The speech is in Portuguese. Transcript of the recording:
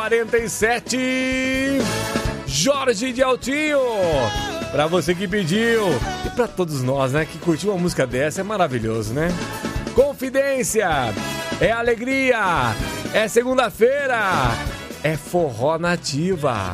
47, Jorge de Altinho, pra você que pediu e pra todos nós, né, que curtiu uma música dessa, é maravilhoso, né? Confidência, é alegria, é segunda-feira, é forró nativa.